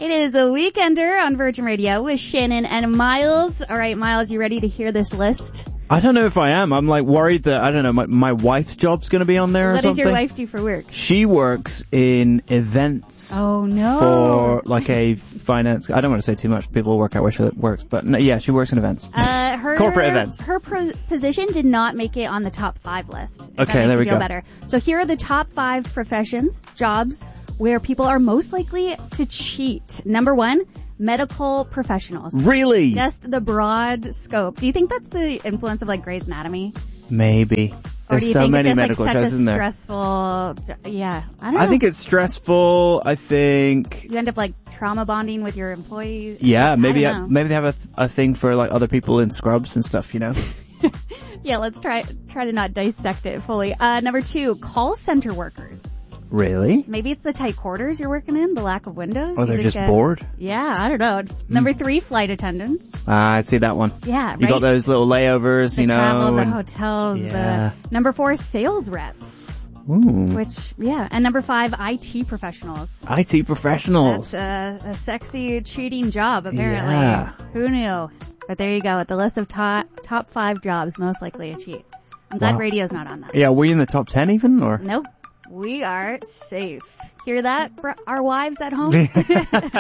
It is The Weekender on Virgin Radio with Shannon and Miles. All right, Miles, you ready to hear this list? I don't know if I am. I'm like worried that, I don't know, my wife's job's going to be on there or something. What does your wife do for work? She works in events. Oh, no. For like a finance, I don't want to say too much. People work out where she works, but no, yeah, she works in events. Corporate events. Her position did not make it on the top 5 list. Okay, there we go. Better. So here are the top 5 professions, jobs, where people are most likely to cheat. Number 1, medical professionals. Really? Just the broad scope. Do you think that's the influence of like Grey's Anatomy? Maybe. There's so many medical shows, isn't there? Stressful. Yeah, I don't know. I think it's stressful. I think you end up like trauma bonding with your employees. Yeah, maybe they have a thing for like other people in scrubs and stuff, you know. Yeah, let's try to not dissect it fully. Number 2, call center workers. Really? Maybe it's the tight quarters you're working in, the lack of windows. Or they're just bored. Yeah, I don't know. Number 3, flight attendants. I see that one. Yeah, right? You got those little layovers, the you know. Travel, the hotels. Yeah. Number 4, sales reps. Ooh. And number 5, IT professionals. IT professionals. That's a sexy cheating job, apparently. Yeah. Who knew? But there you go, at the list of top 5 jobs most likely to cheat. I'm glad radio's not on that. Yeah, were you in the top 10 even, or? Nope. We are safe. Hear that, our wives at home?